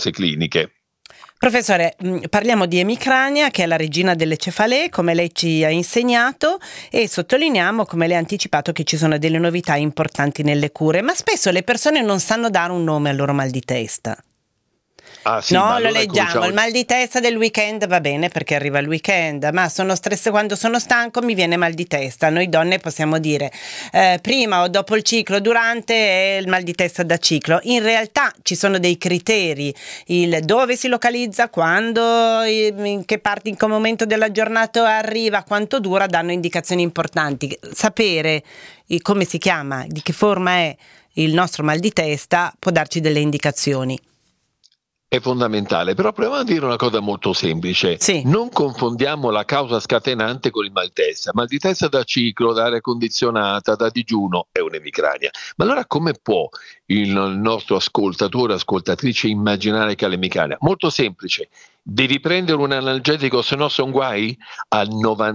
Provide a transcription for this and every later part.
conseguenze cliniche. Professore, parliamo di emicrania, che è la regina delle cefalee, come lei ci ha insegnato, e sottolineiamo, come lei ha anticipato, che ci sono delle novità importanti nelle cure, ma spesso le persone non sanno dare un nome al loro mal di testa. Ah sì, No, ma lo allora leggiamo, il mal di testa del weekend va bene perché arriva il weekend, ma sono quando sono stanco mi viene mal di testa. Noi donne possiamo dire prima o dopo il ciclo, durante è il mal di testa da ciclo. In realtà ci sono dei criteri, il dove si localizza, quando, in che parte, in che momento della giornata arriva, quanto dura, danno indicazioni importanti. Sapere come si chiama, di che forma è il nostro mal di testa può darci delle indicazioni. È fondamentale, però proviamo a dire una cosa molto semplice. Sì. Non confondiamo la causa scatenante con il mal di testa. Mal di testa da ciclo, da aria condizionata, da digiuno è un'emicrania. Ma allora come può il nostro ascoltatore, ascoltatrice immaginare che ha l'emicrania? Molto semplice. Devi prendere un analgesico, se no son guai? Al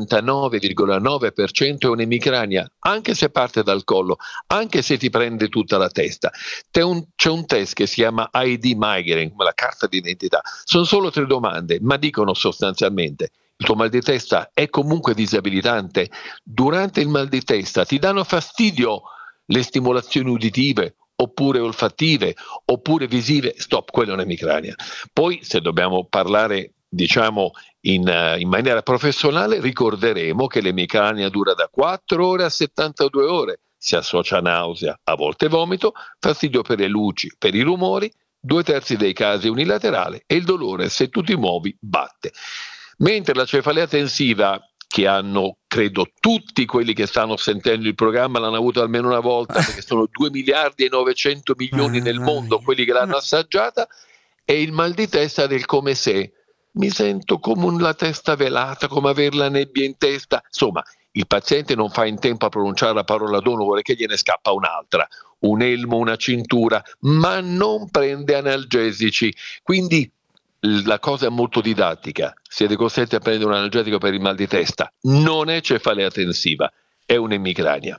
99,9% è un'emicrania, anche se parte dal collo, anche se ti prende tutta la testa. C'è un test che si chiama ID Migraine, come la carta d'identità. Sono solo 3 domande, ma dicono sostanzialmente: il tuo mal di testa è comunque disabilitante? Durante il mal di testa ti danno fastidio le stimolazioni uditive, oppure olfattive, oppure visive? Stop, quella è un'emicrania. Poi, se dobbiamo parlare, diciamo, in maniera professionale, ricorderemo che l'emicrania dura da 4 ore a 72 ore. Si associa a nausea, a volte vomito, fastidio per le luci, per i rumori, 2/3 dei casi unilaterale, e il dolore, se tu ti muovi, batte. Mentre la cefalea tensiva, che hanno, credo, tutti quelli che stanno sentendo il programma l'hanno avuto almeno una volta, perché sono 2 miliardi e 900 milioni nel mondo quelli che l'hanno assaggiata, è il mal di testa del come se. Mi sento come la testa velata, come aver la nebbia in testa. Insomma, il paziente non fa in tempo a pronunciare la parola dono, vuole che gliene scappa un'altra, un elmo, una cintura, ma non prende analgesici. Quindi la cosa è molto didattica. Siete costretti a prendere un analgesico per il mal di testa. Non è cefalea tensiva, è un'emicrania.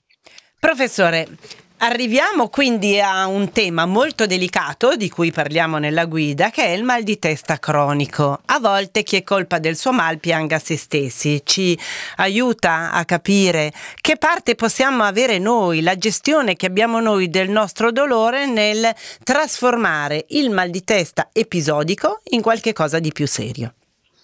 Professore, arriviamo quindi a un tema molto delicato di cui parliamo nella guida, che è il mal di testa cronico. A volte chi è colpa del suo mal pianga se stessi, ci aiuta a capire che parte possiamo avere noi, la gestione che abbiamo noi del nostro dolore nel trasformare il mal di testa episodico in qualche cosa di più serio.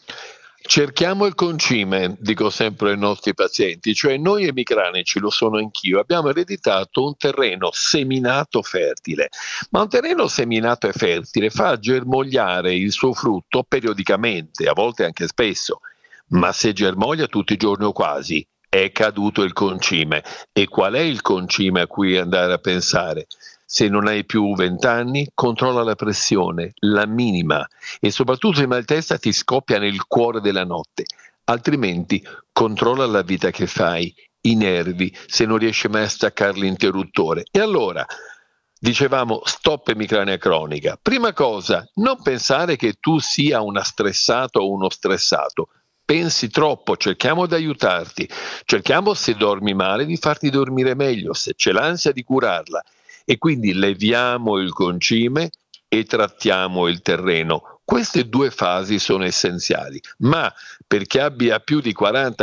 Cerchiamo il concime, dico sempre ai nostri pazienti, cioè noi emicranici, lo sono anch'io, abbiamo ereditato un terreno seminato fertile, ma un terreno seminato e fertile fa germogliare il suo frutto periodicamente, a volte anche spesso, ma se germoglia tutti i giorni o quasi, è caduto il concime. E qual è il concime a cui andare a pensare? Se non hai più 20 anni, controlla la pressione, la minima, e soprattutto il mal di testa ti scoppia nel cuore della notte. Altrimenti controlla la vita che fai, i nervi, se non riesci mai a staccare l'interruttore. E allora, dicevamo, stop emicrania cronica. Prima cosa, non pensare che tu sia una stressata o uno stressato. Pensi troppo, cerchiamo di aiutarti, cerchiamo, se dormi male, di farti dormire meglio, se c'è l'ansia, di curarla. E quindi leviamo il concime e trattiamo il terreno. Queste 2 fasi sono essenziali, ma per chi abbia più di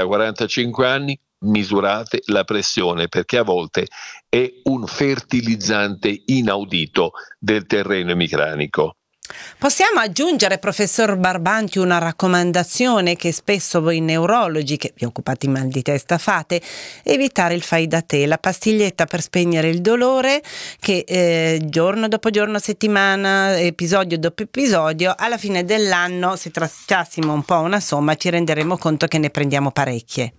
40-45 anni misurate la pressione, perché a volte è un fertilizzante inaudito del terreno emicranico. Possiamo aggiungere, professor Barbanti, una raccomandazione che spesso voi neurologi che vi occupate di mal di testa fate: evitare il fai da te, la pastiglietta per spegnere il dolore che giorno dopo giorno, settimana, episodio dopo episodio, alla fine dell'anno, se tracciassimo un po' una somma, ci renderemo conto che ne prendiamo parecchie.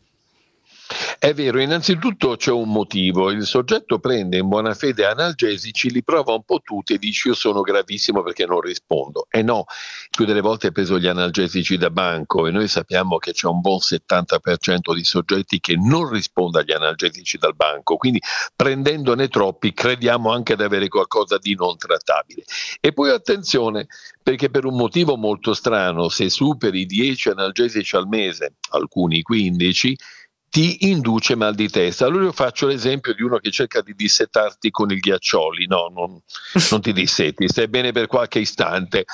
È vero, innanzitutto c'è un motivo: il soggetto prende in buona fede analgesici, li prova un po' tutti e dice io sono gravissimo perché non rispondo. E no, più delle volte hai preso gli analgesici da banco, e noi sappiamo che c'è un buon 70% di soggetti che non risponde agli analgesici dal banco, quindi prendendone troppi crediamo anche di avere qualcosa di non trattabile. E poi attenzione, perché per un motivo molto strano, se superi 10 analgesici al mese, alcuni 15, ti induce mal di testa. Allora io faccio l'esempio di uno che cerca di dissetarti con i ghiaccioli. No, non ti dissetti, stai bene per qualche istante,